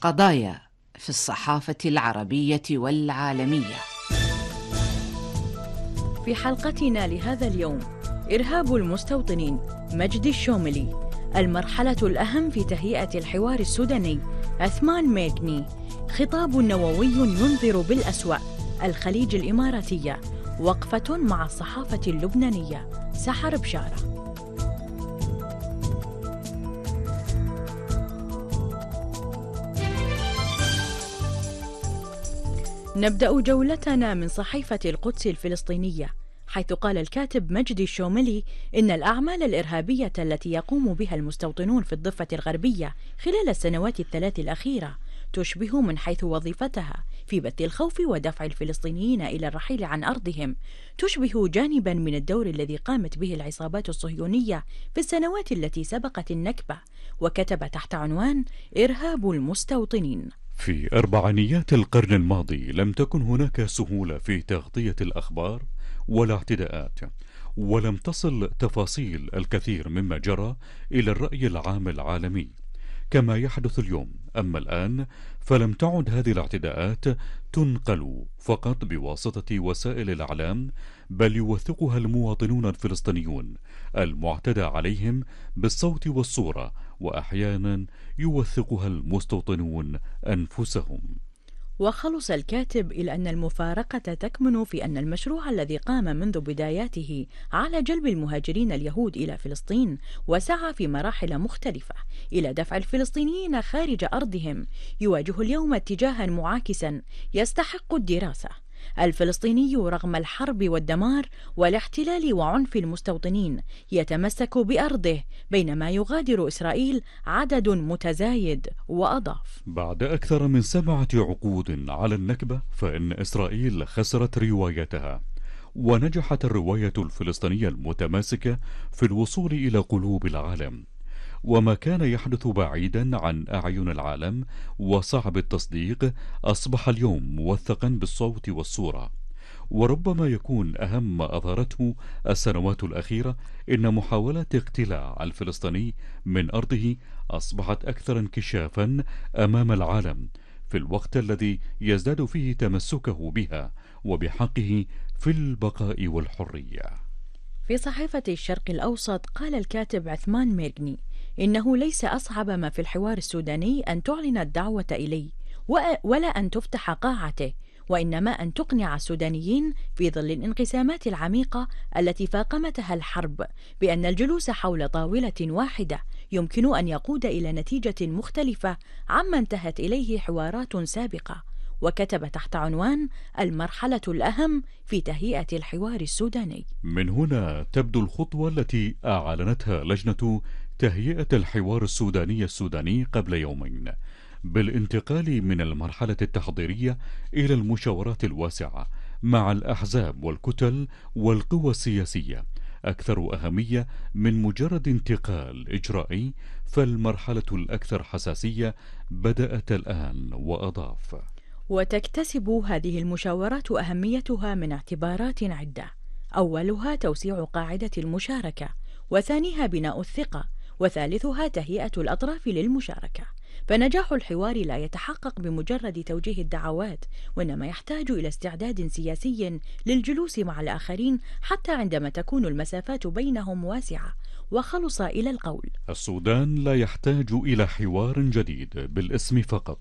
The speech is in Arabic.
قضايا في الصحافة العربية والعالمية. في حلقتنا لهذا اليوم: إرهاب المستوطنين، مجدي الشوملي، المرحلة الأهم في تهيئة الحوار السوداني، عثمان ميغني، خطاب نووي ينذر بالأسوأ، الخليج الإماراتية، وقفة مع الصحافة اللبنانية، سحر بشارة. نبدأ جولتنا من صحيفة القدس الفلسطينية، حيث قال الكاتب مجدي الشوملي إن الأعمال الإرهابية التي يقوم بها المستوطنون في الضفة الغربية خلال السنوات الثلاث الأخيرة تشبه من حيث وظيفتها في بث الخوف ودفع الفلسطينيين إلى الرحيل عن أرضهم، تشبه جانبا من الدور الذي قامت به العصابات الصهيونية في السنوات التي سبقت النكبة، وكتب تحت عنوان إرهاب المستوطنين: في أربعينيات القرن الماضي لم تكن هناك سهولة في تغطية الأخبار ولا اعتداءات، ولم تصل تفاصيل الكثير مما جرى إلى الرأي العام العالمي كما يحدث اليوم. أما الآن فلم تعد هذه الاعتداءات تنقل فقط بواسطة وسائل الإعلام، بل يوثقها المواطنون الفلسطينيون المعتدى عليهم بالصوت والصورة، وأحيانا يوثقها المستوطنون أنفسهم. وخلص الكاتب إلى أن المفارقة تكمن في أن المشروع الذي قام منذ بداياته على جلب المهاجرين اليهود إلى فلسطين وسعى في مراحل مختلفة إلى دفع الفلسطينيين خارج أرضهم يواجه اليوم اتجاها معاكسا يستحق الدراسة. الفلسطيني رغم الحرب والدمار والاحتلال وعنف المستوطنين يتمسك بأرضه، بينما يغادر إسرائيل عدد متزايد. وأضاف: بعد أكثر من 7 عقود على النكبة فإن إسرائيل خسرت روايتها، ونجحت الرواية الفلسطينية المتماسكة في الوصول إلى قلوب العالم، وما كان يحدث بعيدا عن أعين العالم وصعب التصديق أصبح اليوم موثقا بالصوت والصورة. وربما يكون أهم ما أظهرته السنوات الأخيرة إن محاولة اقتلاع الفلسطيني من أرضه أصبحت أكثر انكشافا أمام العالم في الوقت الذي يزداد فيه تمسكه بها وبحقه في البقاء والحرية. في صحيفة الشرق الأوسط قال الكاتب عثمان ميغني إنه ليس أصعب ما في الحوار السوداني أن تعلن الدعوة إليه ولا أن تفتح قاعته، وإنما أن تقنع السودانيين في ظل الانقسامات العميقة التي فاقمتها الحرب بأن الجلوس حول طاولة واحدة يمكن أن يقود إلى نتيجة مختلفة عما انتهت إليه حوارات سابقة. وكتب تحت عنوان المرحلة الأهم في تهيئة الحوار السوداني: من هنا تبدو الخطوة التي أعلنتها لجنة تهيئة الحوار السوداني قبل يومين بالانتقال من المرحلة التحضيرية إلى المشاورات الواسعة مع الأحزاب والكتل والقوى السياسية، أكثر أهمية من مجرد انتقال إجرائي. فالمرحلة الأكثر حساسية بدأت الآن. وأضاف: وتكتسب هذه المشاورات أهميتها من اعتبارات عدة: أولها توسيع قاعدة المشاركة، وثانيها بناء الثقة، وثالثها تهيئة الأطراف للمشاركة. فنجاح الحوار لا يتحقق بمجرد توجيه الدعوات، وإنما يحتاج إلى استعداد سياسي للجلوس مع الآخرين حتى عندما تكون المسافات بينهم واسعة. وخلص إلى القول: السودان لا يحتاج إلى حوار جديد بالاسم فقط،